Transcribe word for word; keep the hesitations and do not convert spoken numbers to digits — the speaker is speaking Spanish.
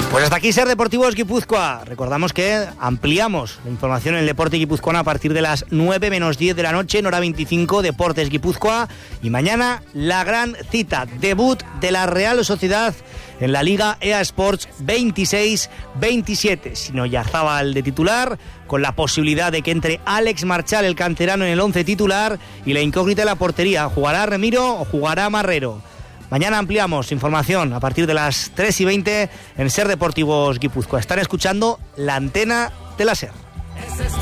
Pues hasta aquí Ser Deportivos Guipúzcoa. Recordamos que ampliamos la información en el deporte guipuzcoano a partir de las nueve menos diez de la noche en hora veinticinco, Deportes Guipúzcoa. Y mañana la gran cita, debut de la Real Sociedad en la Liga E A Sports veintiséis veintisiete. Sino Yarzábal de titular, con la posibilidad de que entre Alex Marchal, el canterano, en el once titular, y la incógnita de la portería. ¿Jugará Remiro o jugará Marrero? Mañana ampliamos información a partir de las tres y veinte en Ser Deportivos Guipúzcoa. Están escuchando la antena de la Ser.